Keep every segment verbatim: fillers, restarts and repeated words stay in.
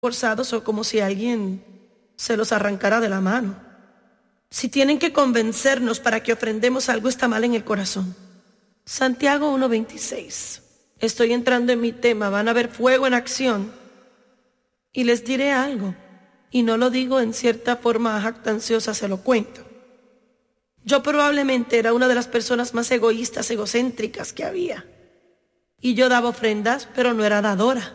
forzados o como si alguien se los arrancara de la mano. Si tienen que convencernos para que ofrendemos, algo está mal en el corazón. Santiago uno veintiséis. Estoy entrando en mi tema, van a ver fuego en acción. Y les diré algo, y no lo digo en cierta forma jactanciosa, se lo cuento. Yo probablemente era una de las personas más egoístas, egocéntricas que había. Y yo daba ofrendas, pero no era dadora.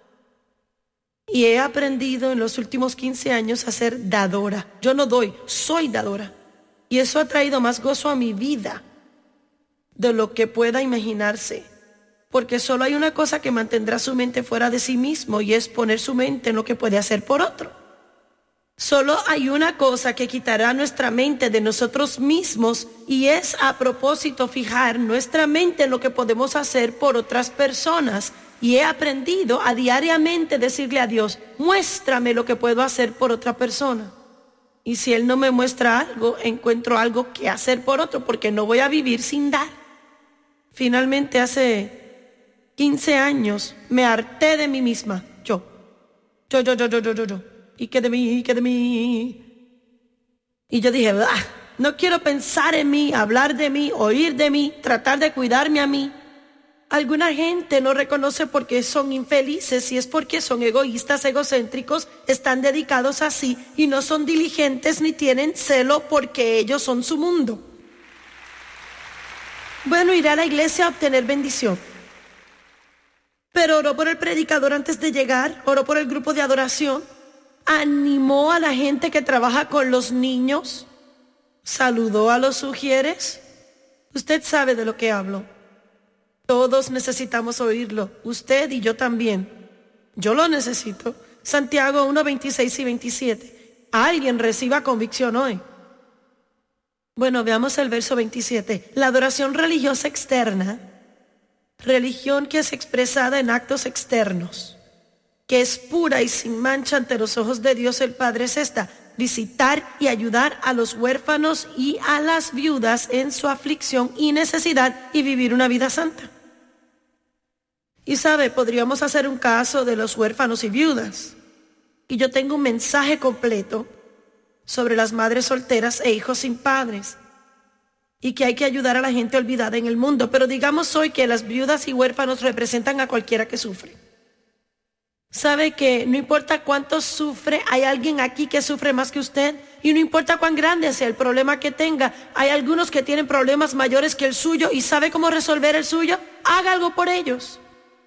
Y he aprendido en los últimos quince años a ser dadora. Yo no doy, soy dadora. Y eso ha traído más gozo a mi vida de lo que pueda imaginarse. Porque solo hay una cosa que mantendrá su mente fuera de sí mismo, y es poner su mente en lo que puede hacer por otro. Solo hay una cosa que quitará nuestra mente de nosotros mismos, y es a propósito fijar nuestra mente en lo que podemos hacer por otras personas. Y he aprendido a diariamente decirle a Dios, muéstrame lo que puedo hacer por otra persona. Y si Él no me muestra algo, encuentro algo que hacer por otro, porque no voy a vivir sin dar. Finalmente, hace quince años, me harté de mí misma. Yo, yo, yo, yo, yo, yo, yo, yo. ¿Y qué de mí? ¿Y qué de mí? Y yo dije, ah, no quiero pensar en mí, hablar de mí, oír de mí, tratar de cuidarme a mí. Alguna gente no reconoce por qué son infelices, y es porque son egoístas, egocéntricos, están dedicados así y no son diligentes ni tienen celo porque ellos son su mundo. Bueno, iré a la iglesia a obtener bendición. Pero oró por el predicador antes de llegar, oró por el grupo de adoración, animó a la gente que trabaja con los niños, saludó a los sugieres. Usted sabe de lo que hablo. Todos necesitamos oírlo, usted y yo también. Yo lo necesito. Santiago uno veintiséis y veintisiete. Alguien reciba convicción hoy. Bueno, veamos el verso veintisiete. La adoración religiosa externa, religión que es expresada en actos externos, que es pura y sin mancha ante los ojos de Dios el Padre, es esta: visitar y ayudar a los huérfanos y a las viudas en su aflicción y necesidad, y vivir una vida santa. Y sabe, podríamos hacer un caso de los huérfanos y viudas. Y yo tengo un mensaje completo sobre las madres solteras e hijos sin padres, y que hay que ayudar a la gente olvidada en el mundo. Pero digamos hoy que las viudas y huérfanos representan a cualquiera que sufre. Sabe que no importa cuánto sufre, hay alguien aquí que sufre más que usted. Y no importa cuán grande sea el problema que tenga, hay algunos que tienen problemas mayores que el suyo. ¿Y sabe cómo resolver el suyo? Haga algo por ellos.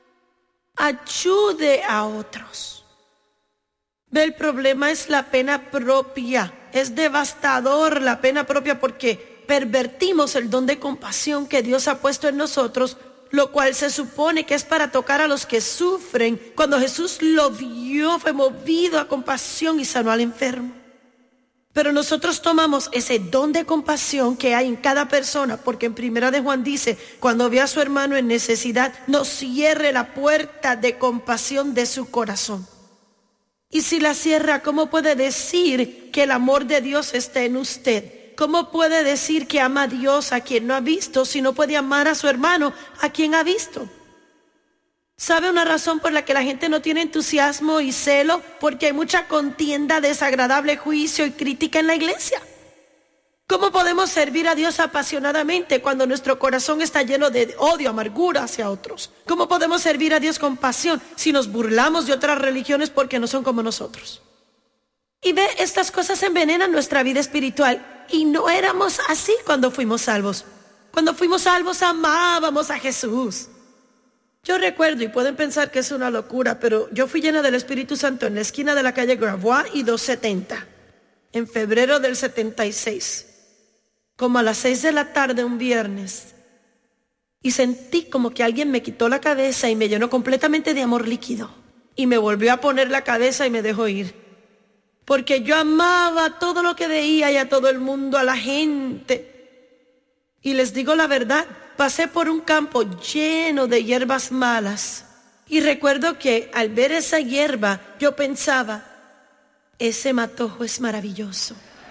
Ayude a otros. Ve, el problema es la pena propia. Es devastador la pena propia, porque pervertimos el don de compasión que Dios ha puesto en nosotros, lo cual se supone que es para tocar a los que sufren. Cuando Jesús lo vio, fue movido a compasión y sanó al enfermo. Pero nosotros tomamos ese don de compasión que hay en cada persona, porque en Primera de Juan dice, cuando ve a su hermano en necesidad, no cierre la puerta de compasión de su corazón. Y si la cierra, ¿cómo puede decir que el amor de Dios está en usted? ¿Cómo puede decir que ama a Dios a quien no ha visto, si no puede amar a su hermano a quien ha visto? ¿Sabe una razón por la que la gente no tiene entusiasmo y celo? Porque hay mucha contienda, desagradable juicio y crítica en la iglesia. ¿Cómo podemos servir a Dios apasionadamente cuando nuestro corazón está lleno de odio, amargura hacia otros? ¿Cómo podemos servir a Dios con pasión si nos burlamos de otras religiones porque no son como nosotros? Y ve, estas cosas envenenan nuestra vida espiritual. Y no éramos así cuando fuimos salvos. Cuando fuimos salvos amábamos a Jesús. Yo recuerdo, y pueden pensar que es una locura, pero yo fui llena del Espíritu Santo en la esquina de la calle Gravois y doscientos setenta, en febrero del setenta y seis, como a las seis de la tarde un viernes. Y sentí como que alguien me quitó la cabeza y me llenó completamente de amor líquido. Y me volvió a poner la cabeza y me dejó ir. Porque yo amaba todo lo que veía y a todo el mundo, a la gente. Y les digo la verdad, pasé por un campo lleno de hierbas malas. Y recuerdo que al ver esa hierba, yo pensaba, ese matojo es maravilloso.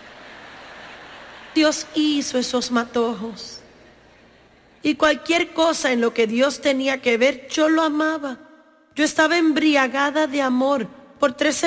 Dios hizo esos matojos. Y cualquier cosa en lo que Dios tenía que ver, yo lo amaba. Yo estaba embriagada de amor. por tres